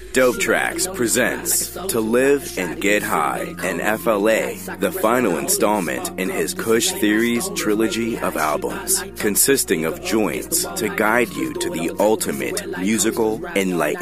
Dope Tracks presents To Live and Get High, and FLA, the final installment in his Kush Theories trilogy of albums, consisting of joints to guide you to the ultimate musical enlightenment.